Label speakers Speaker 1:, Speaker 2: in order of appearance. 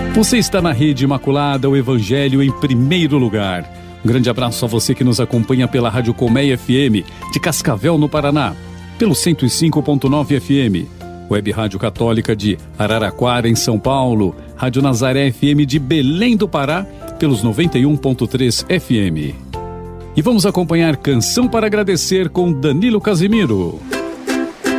Speaker 1: Você está na Rede Imaculada, o Evangelho em primeiro lugar. Um grande abraço a você que nos acompanha pela Rádio Colmeia FM, de Cascavel, no Paraná, pelo 105.9 FM, Web Rádio Católica de Araraquara, em São Paulo, Rádio Nazaré FM de Belém do Pará, pelos 91.3 FM. E vamos acompanhar Canção para Agradecer com Danilo Casimiro.